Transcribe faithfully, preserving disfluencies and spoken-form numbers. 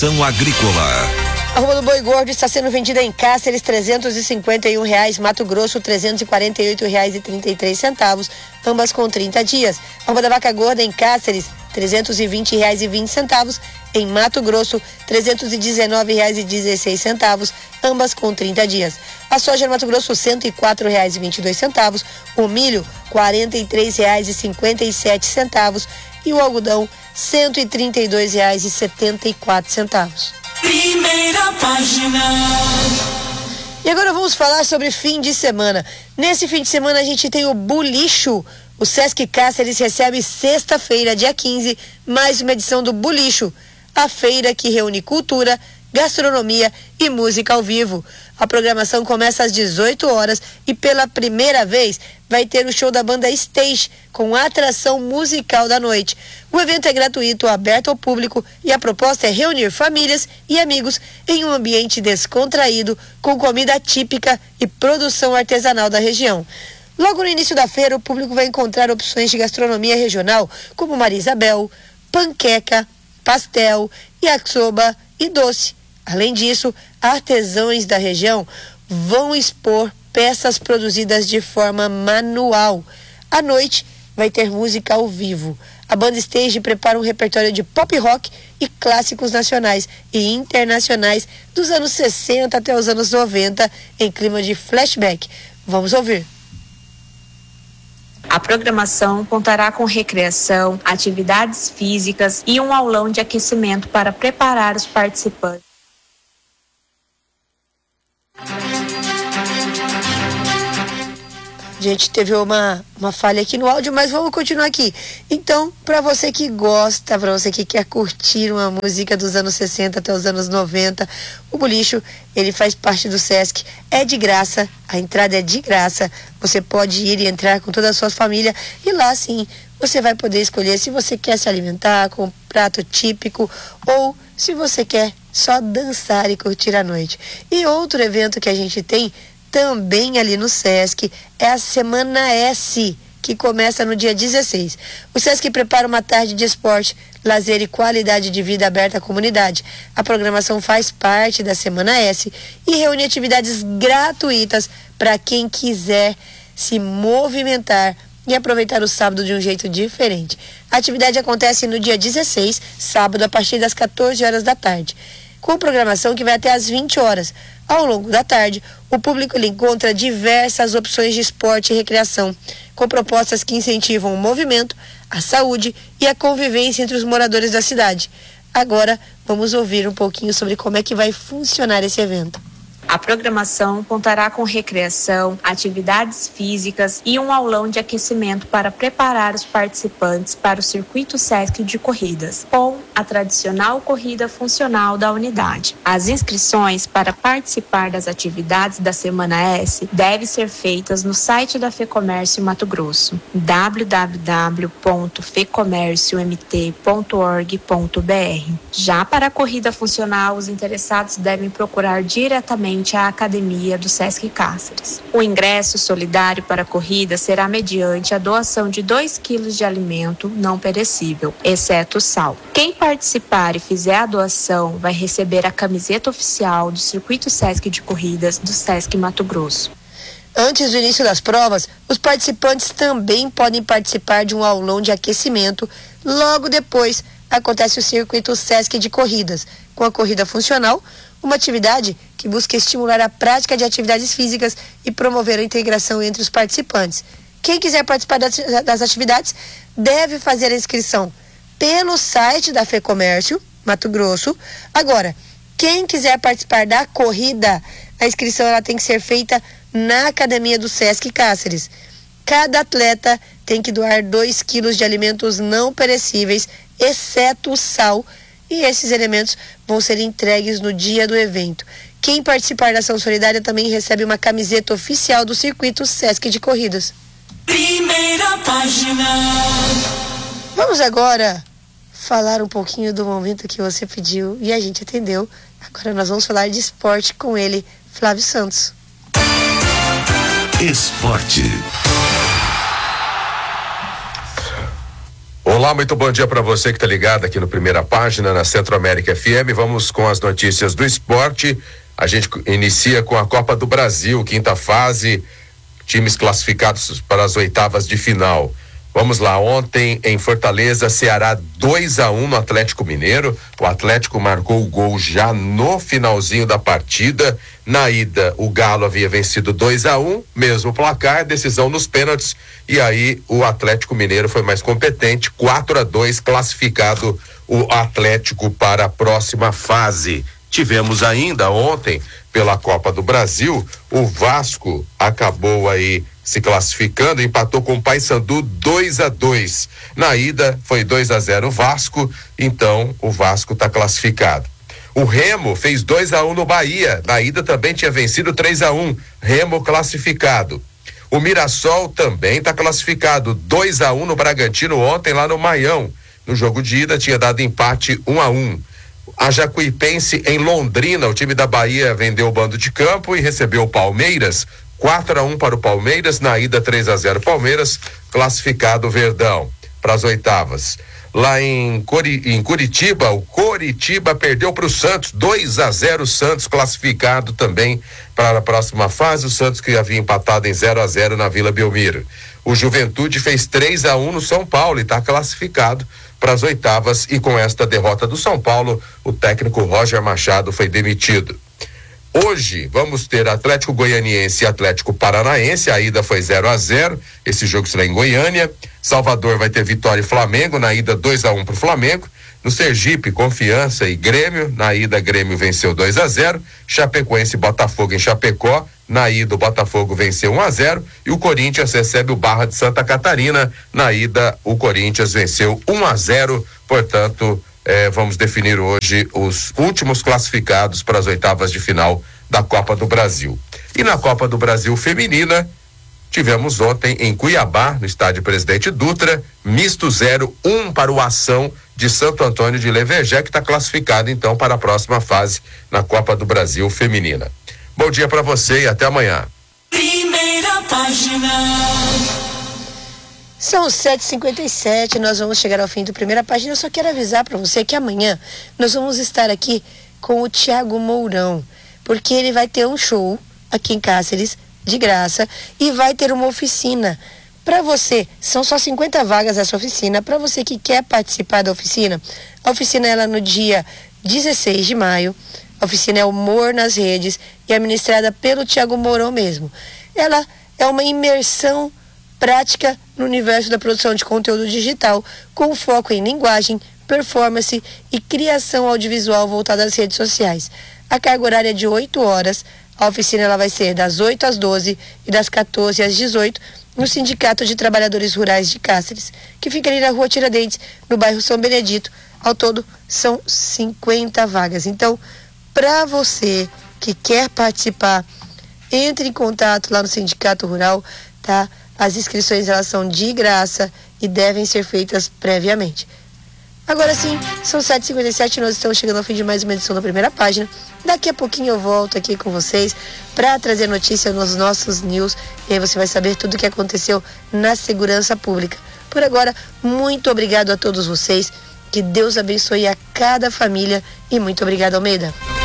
Cotação agrícola. A arroba do boi gordo está sendo vendida em Cáceres, trezentos e cinquenta e um reais, Mato Grosso, trezentos e quarenta e oito reais e trinta e três centavos, ambas com trinta dias. A arroba da vaca gorda em Cáceres, trezentos e vinte reais e vinte centavos, em Mato Grosso, trezentos e dezenove reais e dezesseis centavos, ambas com trinta dias. A soja no Mato Grosso, cento e quatro reais e vinte e dois centavos, o milho, quarenta e três reais e cinquenta e sete centavos e o algodão, cento e trinta e dois reais e setenta e quatro centavos. Primeira página. E agora vamos falar sobre fim de semana. Nesse fim de semana a gente tem o Bulicho. O Sesc Cáceres recebe sexta-feira, dia quinze, mais uma edição do Bulicho, a feira que reúne cultura, gastronomia e música ao vivo. A programação começa às dezoito horas e pela primeira vez vai ter o show da banda Stage com a atração musical da noite. O evento é gratuito, aberto ao público e a proposta é reunir famílias e amigos em um ambiente descontraído com comida típica e produção artesanal da região. Logo no início da feira, o público vai encontrar opções de gastronomia regional como Maria Isabel, panqueca, pastel, yakisoba e doce. Além disso, artesãos da região vão expor peças produzidas de forma manual. À noite, vai ter música ao vivo. A banda Stage prepara um repertório de pop rock e clássicos nacionais e internacionais dos anos sessenta até os anos noventa, em clima de flashback. Vamos ouvir. A programação contará com recreação, atividades físicas e um aulão de aquecimento para preparar os participantes. A gente teve uma, uma falha aqui no áudio, mas vamos continuar aqui. Então, para você que gosta, para você que quer curtir uma música dos anos sessenta até os anos noventa, o Bulicho, ele faz parte do Sesc, é de graça, a entrada é de graça, você pode ir e entrar com toda a sua família e lá sim, você vai poder escolher se você quer se alimentar com um prato típico ou se você quer só dançar e curtir a noite. E outro evento que a gente tem também ali no Sesc é a Semana S, que começa no dia dezesseis. O Sesc prepara uma tarde de esporte, lazer e qualidade de vida aberta à comunidade. A programação faz parte da Semana S e reúne atividades gratuitas para quem quiser se movimentar e aproveitar o sábado de um jeito diferente. A atividade acontece no dia dezesseis, sábado, a partir das quatorze horas da tarde, com programação que vai até às vinte horas. Ao longo da tarde, o público ele encontra diversas opções de esporte e recreação, com propostas que incentivam o movimento, a saúde e a convivência entre os moradores da cidade. Agora, vamos ouvir um pouquinho sobre como é que vai funcionar esse evento. A programação contará com recreação, atividades físicas e um aulão de aquecimento para preparar os participantes para o Circuito Sesc de Corridas, com a tradicional corrida funcional da unidade. As inscrições para participar das atividades da Semana S devem ser feitas no site da FEComércio Mato Grosso, w w w ponto fecomércio m t ponto org ponto b r. Já para a corrida funcional, os interessados devem procurar diretamente a Academia do Sesc Cáceres. O ingresso solidário para a corrida será mediante a doação de dois quilos de alimento não perecível, exceto sal. Quem participar e fizer a doação vai receber a camiseta oficial do Circuito Sesc de Corridas do Sesc Mato Grosso. Antes do início das provas, os participantes também podem participar de um aulão de aquecimento. Logo depois, acontece o Circuito Sesc de Corridas, com a corrida funcional, uma atividade que busca estimular a prática de atividades físicas e promover a integração entre os participantes. Quem quiser participar das, das atividades deve fazer a inscrição pelo site da FEComércio Mato Grosso. Agora, quem quiser participar da corrida, a inscrição ela tem que ser feita na Academia do Sesc Cáceres. Cada atleta tem que doar dois quilos de alimentos não perecíveis, exceto o sal, e esses elementos vão ser entregues no dia do evento. Quem participar da ação solidária também recebe uma camiseta oficial do Circuito Sesc de Corridas. Primeira página. Vamos agora falar um pouquinho do momento que você pediu e a gente atendeu. Agora nós vamos falar de esporte com ele, Flávio Santos. Esporte. Olá. Olá, muito bom dia para você que está ligado aqui no Primeira Página, na Centro América F M. Vamos com as notícias do esporte. A gente inicia com a Copa do Brasil, quinta fase, times classificados para as oitavas de final. Vamos lá, ontem em Fortaleza, Ceará dois a um no Atlético Mineiro. O Atlético marcou o gol já no finalzinho da partida. Na ida, o Galo havia vencido dois a um, mesmo placar, decisão nos pênaltis. E aí o Atlético Mineiro foi mais competente, quatro a dois, classificado o Atlético para a próxima fase. Tivemos ainda ontem, pela Copa do Brasil, o Vasco acabou aí se classificando, empatou com o Paysandu dois a dois. Na ida foi dois a zero o Vasco, então o Vasco está classificado. O Remo fez dois a um no Bahia, na ida também tinha vencido três a um, Remo classificado. O Mirassol também está classificado, dois a um no Bragantino ontem lá no Maião. No jogo de ida tinha dado empate um a um. A Jacuipense em Londrina, o time da Bahia vendeu o bando de campo e recebeu o Palmeiras, quatro a um para o Palmeiras, na ida três a zero Palmeiras, classificado o Verdão para as oitavas. Lá em, Cori, em Curitiba, o Coritiba perdeu para o Santos, dois a zero Santos, classificado também para a próxima fase, o Santos que havia empatado em zero a zero na Vila Belmiro. O Juventude fez três a um no São Paulo e está classificado para as oitavas, e com esta derrota do São Paulo, o técnico Roger Machado foi demitido. Hoje vamos ter Atlético Goianiense e Atlético Paranaense, a ida foi zero a zero, esse jogo será em Goiânia. Salvador vai ter Vitória e Flamengo, na ida dois a um para o Flamengo. No Sergipe, Confiança e Grêmio, na ida Grêmio venceu dois a zero. Chapecoense e Botafogo em Chapecó, na ida o Botafogo venceu um a zero. E o Corinthians recebe o Barra de Santa Catarina, na ida o Corinthians venceu um a zero, portanto... É, vamos definir hoje os últimos classificados para as oitavas de final da Copa do Brasil. E na Copa do Brasil feminina, tivemos ontem em Cuiabá, no estádio Presidente Dutra, misto zero um para o Ação de Santo Antônio de Levejé, que está classificado então para a próxima fase na Copa do Brasil feminina. Bom dia para você e até amanhã. Primeira Página. São sete e cinquenta e sete, nós vamos chegar ao fim do Primeira Página. Eu só quero avisar para você que amanhã nós vamos estar aqui com o Thiago Mourão, porque ele vai ter um show aqui em Cáceres, de graça, e vai ter uma oficina. Para você, são só cinquenta vagas essa oficina. Para você que quer participar da oficina, a oficina é lá no dia dezesseis de maio. A oficina é Humor nas Redes e é ministrada pelo Thiago Mourão mesmo. Ela é uma imersão prática no universo da produção de conteúdo digital, com foco em linguagem, performance e criação audiovisual voltada às redes sociais. A carga horária é de oito horas, a oficina ela vai ser das oito às doze e das quatorze às dezoito, no Sindicato de Trabalhadores Rurais de Cáceres, que fica ali na Rua Tiradentes, no bairro São Benedito. Ao todo, são cinquenta vagas. Então, para você que quer participar, entre em contato lá no Sindicato Rural, tá? As inscrições elas são de graça e devem ser feitas previamente. Agora sim, são sete e cinquenta e sete, nós estamos chegando ao fim de mais uma edição da Primeira Página. Daqui a pouquinho eu volto aqui com vocês para trazer notícia nos nossos news, e aí você vai saber tudo o que aconteceu na segurança pública. Por agora, muito obrigado a todos vocês, que Deus abençoe a cada família e muito obrigado, Almeida.